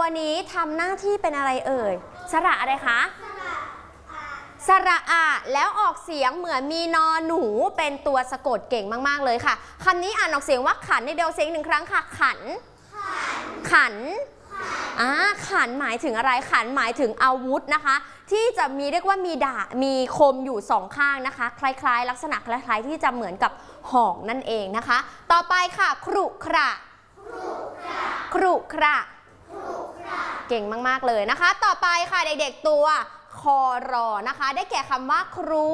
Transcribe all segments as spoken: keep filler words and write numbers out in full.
นี้ทำหน้าที่เป็นอะไรเอ่ยสระอะไรคะสระอะแล้วออกเสียงเหมือนมีนอหนูเป็นตัวสะกดเก่งมากๆเลยค่ะคำนี้อ่านออกเสียงว่าขันในเดียวเสียงหนึ่งครั้งค่ะขันขันอ่าขันหมายถึงอะไรขันหมายถึงอาวุธนะคะที่จะมีเรียกว่ามีดาบมีคมอยู่สองข้างนะคะคล้ายๆลักษณะคล้ายๆที่จะเหมือนกับหอกนั่นเองนะคะต่อไปค่ะครุขระครุขระเก่งมากๆเลยนะคะต่อไปค่ะเด็กๆตัวคอรอนะคะได้แก่คำว่าครู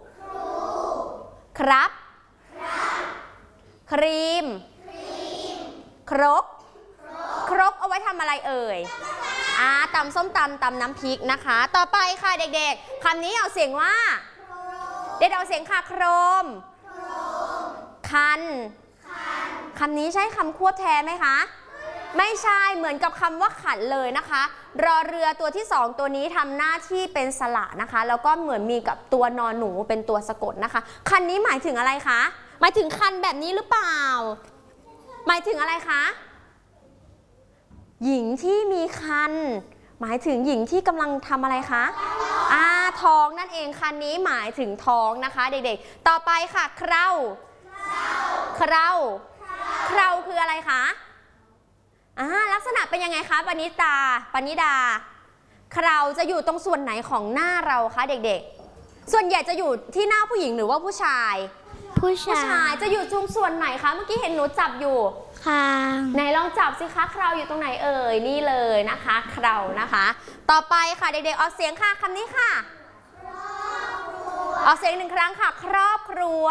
ครับครีมครกครกเอาไว้ทำอะไรเอ่ยอ่าตำส้มตำตำน้ำพริกนะคะต่อไปค่ะเด็กๆคำนี้เอาเสียงว่าเด็กเอาเสียงค่ะโครมคันคำนี้ใช้คำควบแท้ไหมคะไม่ใช่เหมือนกับคำว่าขันเลยนะคะรอเรือตัวที่สองตัวนี้ทำหน้าที่เป็นสระนะคะแล้วก็เหมือนมีกับตัวนอนหนูเป็นตัวสะกดนะคะคันนี้หมายถึงอะไรคะหมายถึงคันแบบนี้หรือเปล่าหมายถึงอะไรคะหญิงที่มีคันหมายถึงหญิงที่กำลังทำอะไรคะอ่าท้องนั่นเองคันนี้หมายถึงท้องนะคะเด็กๆต่อไปค่ะเคราเคราเคราคืออะไรคะอ่าลักษณะเป็นยังไงคะปณิตาปณิดาเคราจะอยู่ตรงส่วนไหนของหน้าเราคะเด็กๆส่วนใหญ่จะอยู่ที่หน้าผู้หญิงหรือว่าผู้ชายผู้ชายผู้ชายจะอยู่ตรงส่วนไหนคะเมื่อกี้เห็นหนูจับอยู่คางไหนลองจับสิคะเคราอยู่ตรงไหนเอ่ยนี่เลยนะคะเครานะคะต่อไปค่ะเด็กๆออกเสียงค่ะคำนี้ค่ะออกเสียงหนึ่งครั้งค่ะครอบครัว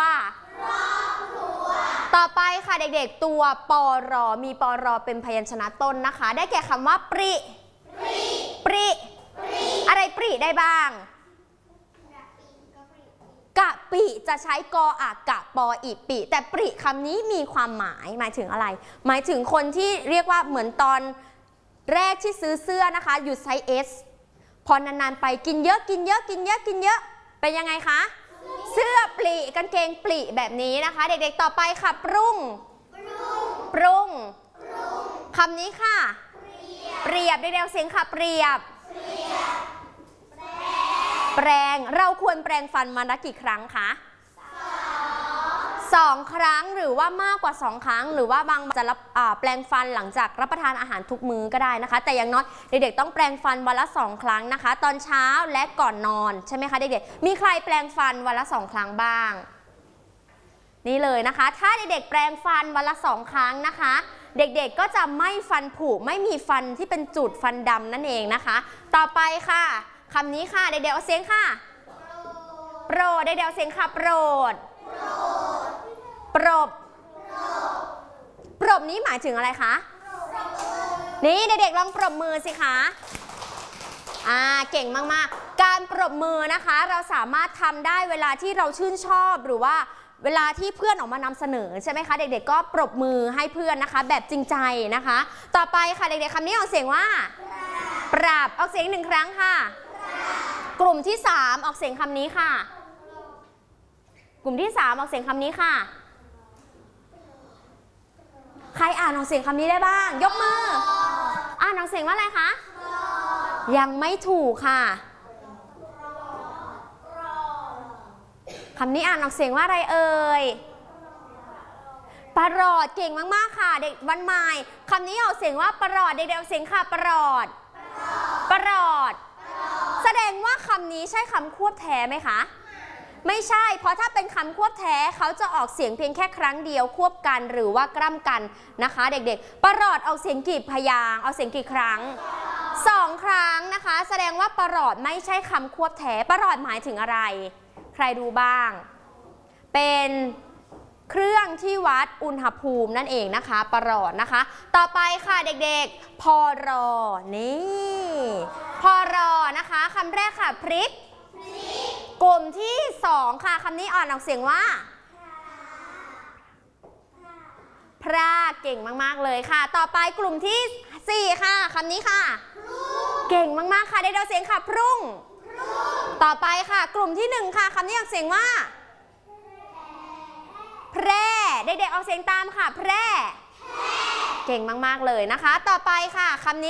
ต่อไปค่ะเด็กๆตัวปรมีปรเป็นพยัญชนะต้นนะคะได้แก่คำว่าปริปริอะไรปริได้บ้างกะปิจะใช้กออากะปออีปิแต่ปริคำนี้มีความหมายหมายถึงอะไรหมายถึงคนที่เรียกว่าเหมือนตอนแรกที่ซื้อเสื้อนะคะอยู่ไซส์ เอส พอนานๆไปกินเยอะกินเยอะกินเยอะกินเยอะเป็นยังไงคะเสื้อปริกางเกงปริแบบนี้นะคะเด็กๆต่อไปค่ะปรุงปรุงคำนี้ค่ะเปรียบเด็กๆเสียงค่ะเปรียบแปรงเราควรแปรงฟันวันละกี่ครั้งคะสองครั้งหรือว่ามากกว่าสองครั้งหรือว่าบางจะรับแปรงฟันหลังจากรับประทานอาหารทุกมื้อก็ได้นะคะแต่อย่างน้อยเด็กๆต้องแปรงฟันวันละสองครั้งนะคะตอนเช้าและก่อนนอนใช่ไหมคะเด็กๆมีใครแปรงฟันวันละสองครั้งบ้างนี่เลยนะคะถ้าเด็กๆแปรงฟันวันละสองครั้งนะคะเด็กๆก็จะไม่ฟันผุไม่มีฟันที่เป็นจุดฟันดำนั่นเองนะคะต่อไปค่ะคำนี้ค่ะเด็กๆเอาเสียงค่ะโปรดเด็กๆเอาเสียงค่ะโปรดปรบปรบนี้หมายถึงอะไรคะนี่เด็กๆลองปรบมือสิคะอ่าเก่งมากๆการปรบมือนะคะเราสามารถทำได้เวลาที่เราชื่นชอบหรือว่าเวลาที่เพื่อนออกมานำเสนอใช่ไหมคะเด็กๆก็ปรบมือให้เพื่อนนะคะแบบจริงใจนะคะต่อไปค่ะเด็กๆคำนี้ออกเสียงว่าปราบออกเสียงหนึ่งครั้งค่ะกลุ่มที่สามออกเสียงคำนี้ค่ะกลุ่มที่สามออกเสียงคำนี้ค่ะใครอ่านออกเสียงคำนี้ได้บ้างยกมืออ่านออกเสียงว่าอะไรคะยังไม่ถูกค่ะคำนี้อ่านออกเสียงว่าอะไรเอ่ยประหลอดเก่งมากๆค่ะเด็กวันใหม่คำนี้ออกเสียงว่าประหลอดเด็กๆออกเสียงค่ะประหลอดประหลอดแสดงว่าคำนี้ใช่คำควบแท้ไหมคะไม่ใช่เพราะถ้าเป็นคำควบแท้เขาจะออกเสียงเพียงแค่ครั้งเดียวควบกันหรือว่ากล้ำกันนะคะเด็กๆประหลอดออกเสียงกี่พยางค์เอาเสียงกี่ครั้งสองครั้งนะคะแสดงว่าประหลอดไม่ใช่คำควบแท้ประหลอดหมายถึงอะไรใครดูบ้างเป็นเครื่องที่วัดอุณหภูมินั่นเองนะคะประหลอดนะคะต่อไปค่ะเด็กๆพอรอนี่พอรอนะคะคำแรกค่ะพริกกลุ่มที่สองค่ะคำนี้อ่านออกเสียงว่าพระเก่งมากๆเลยค่ะต่อไปกลุ่มที่สี่ค่ะคำนี้ค่ะเก่งมากๆค่ะได้เราเสียงค่ะพรุ่งต่อไปค่ะกลุ่มที่หนึ่งค่ะคำนี้ออกเสียงว่าแพร่เด็กๆออกเสียงตามค่ะแพร่เก่งมากๆเลยนะคะต่อไปค่ะคำนี้